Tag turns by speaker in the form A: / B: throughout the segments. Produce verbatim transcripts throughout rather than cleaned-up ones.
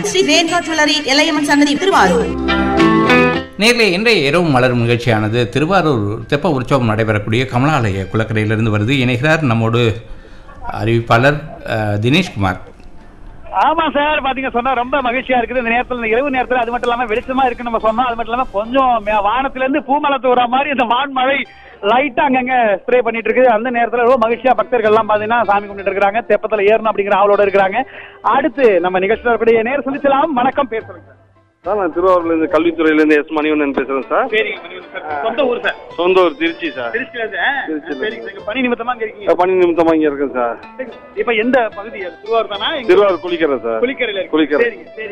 A: Sri Renuka jewellery, Ellaiyamman சன்னதி, திருவாரூர்.
B: நேரிலே இன்றைய இரவு மலரும் நிகழ்ச்சியானது திருவாரூர் தெப்ப உற்சவம் நடைபெறக்கூடிய கமலாலய குளக்கரையிலிருந்து வருது. இணைகிறார் நம்மோடு அறிவிப்பாளர் தினேஷ்குமார்.
C: ஆமா சார், பாத்தீங்க சொன்னா ரொம்ப மகிழ்ச்சியா இருக்குது இந்த நேரத்துல, இரவு நேரத்துல. அது மட்டும் இல்லாம வெளிச்சமா இருக்கு நம்ம சொன்னோம். அது மட்டும் இல்லாம கொஞ்சம் வானத்துல இருந்து பூமலை தூர மாதிரி இந்த வான்மழை லைட்டா அங்கங்க ஸ்ப்ரே பண்ணிட்டு இருக்கு. அந்த நேரத்துல ரொம்ப மகிழ்ச்சியா பக்தர்கள் எல்லாம் பாத்தீங்கன்னா சாமி கும்பிட்டு இருக்காங்க, தெப்பத்துல ஏறணும் அப்படிங்கிற ஆவலோட இருக்கிறாங்க. அடுத்து நம்ம நிகழ்ச்சியில் இருக்கக்கூடிய நேர் சந்திச்சலாம். வணக்கம், பேசுறேங்க
D: சார். நான் திருவாரூர்ல இருந்து கல்வித்துறையில இருந்து எஸ் மணிவண்ணன் பேசுறேன் சார்.
C: சொந்த ஊர் சார்? சொந்த ஊர் திருச்சி சார். திருச்சியில பணி நிமித்தமா இங்க இருக்கீங்க? பணி நிமித்தமா இங்க இருக்கேன் சார். இப்ப எந்த பகுதி? திருவாரூர் தானா? திருவாரூர் குளிக்கரை சார். குளிக்கரையில குளிக்கரை.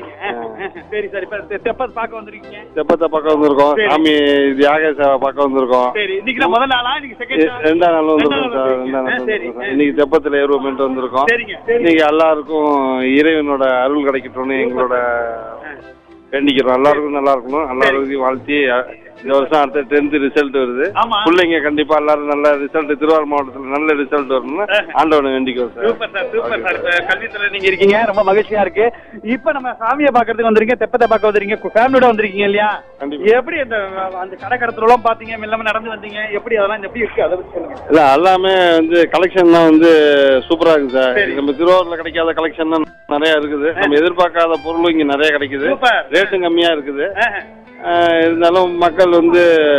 C: சரி சார். இப்ப தெப்பத்தை பார்க்க வந்திருக்கீங்க? தெப்பத்தை பார்க்க வந்திருக்கோம். சாமி தியாக சேவை பார்க்க வந்திருக்கோம். சரி, இன்னைக்கு முதல் நாளா? இன்னைக்கு செகண்ட் ரெண்டாம் நாள் வந்திருக்கோம் சார். ரெண்டாம் நாள் இன்னைக்கு தெப்பத்துல ஏறுவோம் வந்திருக்கோம். இன்னைக்கு எல்லாருக்கும் இறைவனோட அருள் கிடைக்கட்டும்னு எங்களோட வேண்டிக்கிறோம். எல்லாருக்கும் நல்லா இருக்கணும், எல்லாருக்கும் வாழ்த்தி. இந்த வருஷம் அடுத்த டென்த் ரிசல்ட் வருது. பிள்ளைங்க கண்டிப்பா எல்லாரும் நல்ல ரிசல்ட், திருவாரூர் மாவட்டத்துல நல்ல ரிசல்ட் வரணும்னு ஆண்டவனை வேண்டிக்கிறோம் sir. Super sir, super sir. கல்வித்துறை நீங்க இருக்கீங்க, ரொம்ப மகிழ்ச்சியா இருக்கு. இப்ப நம்ம சாமியை பாக்குறதுக்கு வந்திருக்கீங்க, தெப்பத்தை பார்க்க வந்திருக்கீங்க, ஃபேமிலியோட வந்திருக்கீங்க இல்லையா? எப்படி அந்த அந்த கடற்கடத்துல எல்லாம் பாத்தீங்க, மெல்லாம நடந்து வந்தீங்க, எப்படி அதெல்லாம் எப்படி இருக்கு அதை பத்தி சொல்லுங்க. இல்ல, எல்லாமே வந்து கலெக்ஷன் தான் வந்து சூப்பரா இருக்கு சார். நம்ம திருவாரூர்ல கிடைக்காத கலெக்ஷன் தான் நிறைய இருக்குது. நம்ம எதிர்பார்க்காத பொருளும் இங்க நிறைய கிடைக்குது, ரேட்டும் கம்மியா இருக்குது. இருந்தாலும் மக்கள் வந்து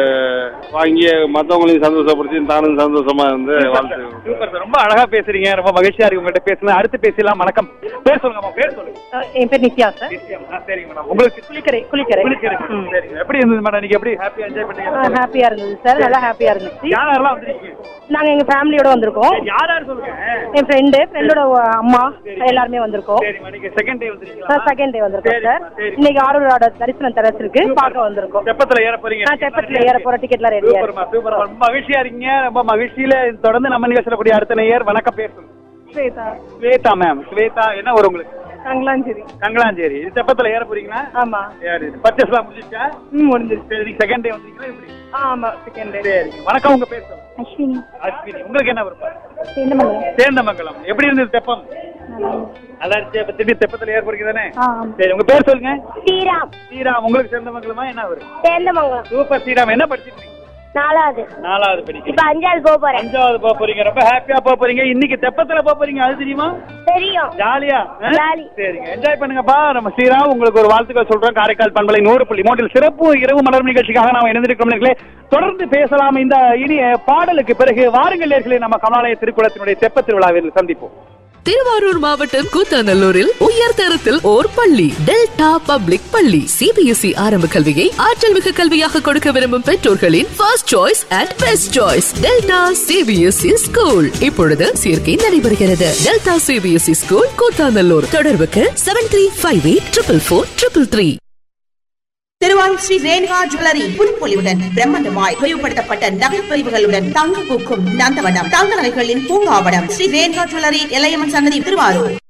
C: வாங்கி மற்றவங்களையும் சந்தோஷப்படுத்தி தானும் சந்தோஷமா இருந்து வாழ்த்து. ரொம்ப அழகா பேசுறீங்க, ரொம்ப மகிழ்ச்சியா இருக்கு உங்கள்கிட்ட பேசணும். அடுத்து பேசலாம். வணக்கம், பேர் சொல்லுங்க. பேர் சொல்லுங்க. என் பேர் நித்யா சார். சரிங்க மேடம். உங்களுக்கு குளிக்கரை குளிக்கரை குளிக்கரை எப்படி இருந்தது மேடம்? நீங்க எப்படி ஹாப்பியா என்ஜாய் பண்ணீங்க? ஹாப்பியா இருந்தது சார், நல்லா ஹாப்பியா இருந்துச்சு. யாரெல்லாம் வந்திருக்கீங்க? நாங்க எங்க ஃபேமிலியோட வந்திருக்கோம். யார் யார் சொல்லுங்க? என் ஃப்ரெண்டு, ஃப்ரெண்டோட அம்மா, எல்லாருமே வந்திருக்கோம். செகண்ட் டே வந்திருக்கீங்க சார்? செகண்ட் டே வந்திருக்கோம் சார். இன்னைக்கு ஆரோட தரிசனம் தரச்சு இருக்கு, பார்க்க வந்திருக்கோம். தெப்பத்துல ஏற போறீங்க? தெப்பத்துல ஏற போற டிக்கெட்லாம் ரெடியா இருக்கு. சூப்பர், ரொம்ப மகிழ்ச்சியா இருக்கீங்க. ரொம்ப மகிழ்ச்சியில தொடர்ந்து நம்ம நிகழ்ச்சியில கூடிய அடுத்த நேயர். வணக்கம், பேசுங்க. ஸ்வேதா. ஸ்வேதா மேம். ஸ்வேதா, என்ன வரும் உங்களுக்கு? கங்களாஞ்சேரி. கங்களாஞ்சேரி. இது தெப்பத்துல ஏற போறீங்களா? ஆமா. ஏறி பர்ச்சேஸ் எல்லாம் முடிஞ்சிச்சா? ம், முடிஞ்சிருச்சு. சரி, செகண்ட் டே வந்தீங்களா எப்படி? ஆமா, செகண்ட் டே. சரி, வணக்கம். உங்க பேர் சொல்லுங்க. அஸ்வினி. அஸ்வினி, உங்களுக்கு என்ன விருப்பம்? சேந்தமங்கலம். சேந்தமங்கலம். எப்படி இருந்தது தெப்பம்? நல்லா இருந்துச்சு. அப்ப திருப்பி தெப்பத்துல ஏற போறீங்க தானே? சரி, உங்க பேர் சொல்லுங்க. ஸ்ரீராம். ஸ்ரீராம், உங்களுக்கு சேந்தமங்கலமா என்ன வரும்? சேந்தமங்கலம். சூப்பர் ஸ்ரீராம். என்ன படிச்சிருக்கீங்க? நாலாவது. நாலாவது படிக்கிறீங்க. இப்ப அஞ்சாவது போக போறேன். அஞ்சாவது போக போறீங்க. ரொம்ப ஹாப்பியா போக போறீங்க. இன்னைக்கு தெப்பத்துல போக போறீங்க, அது தெரியுமா? தெரியும். ஜாலியா? ஜாலி. சரிங்க, என்ஜாய் பண்ணுங்கப்பா. நம்ம ஸ்ரீராம் உங்களுக்கு ஒரு வாழ்த்துக்கள் சொல்றோம். காரைக்கால் பண்பலை நூறு புள்ளி மூன்றில் சிறப்பு இரவு மலர் நிகழ்ச்சிக்காக நாம் இணைந்திருக்கிறோம். தொடர்ந்து பேசலாம். இந்த இனிய பாடலுக்கு பிறகு வாருங்கள் நேயர்களே, நம்ம கமலாலய திருக்குளத்தினுடைய தெப்ப திருவிழாவில் சந்திப்போம்.
E: திருவாரூர் மாவட்டம் கூத்தாநல்லூரில் உயர் தரத்தில் ஓர் பள்ளி, டெல்டா பப்ளிக் பள்ளி. சிபிஎஸ்இ ஆரம்ப கல்வியை ஆற்றல் மிகு கல்வியாக கொடுக்க விரும்பும் பெற்றோர்களின் first choice and best choice delta CBSE school. இப்பொழுது சேர்க்கை நடைபெறுகிறது. Delta CBSE school Koothanallur. தொடர்புக்கு seven three five eight triple four triple three.
A: Thiruvarur Sri Renuka jewellery புதுப்பொலிவுடன் பிரம்மாண்டமாய் விரிவுபடுத்தப்பட்ட நகைப்பிரிவுகளுடன் தங்க பூக்கும் நந்தவனம், தங்க நகைகளின் பூங்காவனம். ஸ்ரீ ரேணுகா ஜுவல்லரி, எல்லையம்மன் சன்னதி, திருவாரூர்.